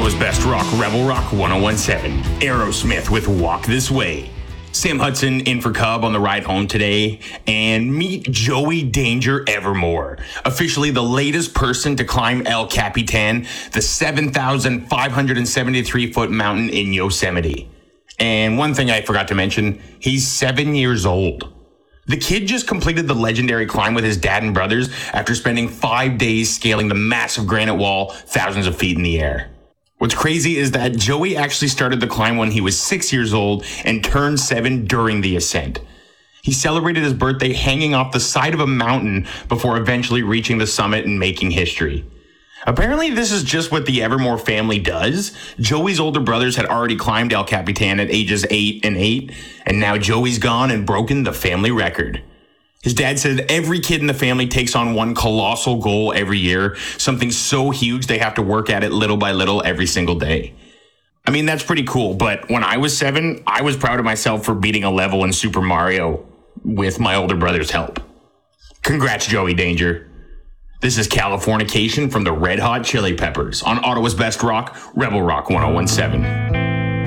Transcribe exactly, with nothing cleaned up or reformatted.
Ottawa's best rock, Rebel Rock ten seventeen. Aerosmith with Walk This Way. Sam Hudson in for Cub on the ride home today, and meet Joey Danger Evermore, officially the latest person to climb El Capitan, the seven thousand five hundred seventy-three foot mountain in Yosemite. And one thing I forgot to mention, he's seven years old. The kid just completed the legendary climb with his dad and brothers after spending five days scaling the massive granite wall thousands of feet in the air. What's crazy is that Joey actually started the climb when he was six years old and turned seven during the ascent. He celebrated his birthday hanging off the side of a mountain before eventually reaching the summit and making history. Apparently, this is just what the Evermore family does. Joey's older brothers had already climbed El Capitan at ages eight and eight, and now Joey's gone and broken the family record. His dad said every kid in the family takes on one colossal goal every year, something so huge they have to work at it little by little every single day. I mean, that's pretty cool, but when I was seven, I was proud of myself for beating a level in Super Mario with my older brother's help. Congrats, Joey Danger. This is Californication from the Red Hot Chili Peppers on Ottawa's Best Rock, Rebel Rock ten seventeen.